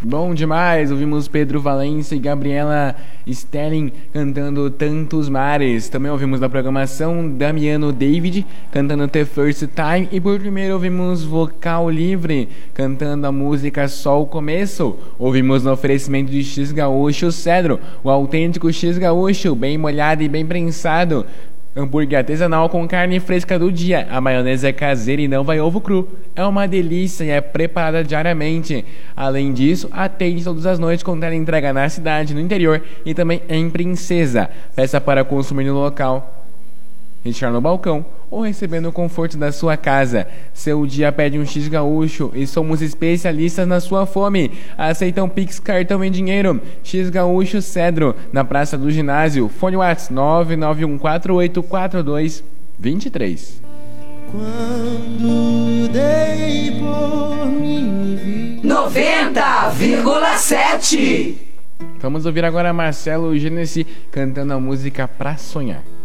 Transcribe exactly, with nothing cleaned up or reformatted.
Bom demais, ouvimos Pedro Valença e Gabriela Stelling cantando Tantos Mares. Também ouvimos na programação Damiano David cantando The First Time. E por primeiro ouvimos Vocal Livre cantando a música Só o Começo. Ouvimos no oferecimento de X Gaúcho Cedro, o autêntico X Gaúcho, bem molhado e bem prensado. Hambúrguer artesanal com carne fresca do dia. A maionese é caseira e não vai ovo cru. É uma delícia e é preparada diariamente. Além disso, atende todas as noites com teleentrega na cidade, no interior e também em Princesa. Peça para consumir no local, retirar no balcão ou receber no conforto da sua casa. Seu dia pede um X Gaúcho e somos especialistas na sua fome. Aceitam Pix, cartão e dinheiro. X Gaúcho Cedro, na Praça do Ginásio. Fone WhatsApp nove nove um quatro oito quatro dois dois três. Quando dei por mim vi... noventa vírgula sete. Vamos ouvir agora Marcelo Genesi cantando a música Pra Sonhar.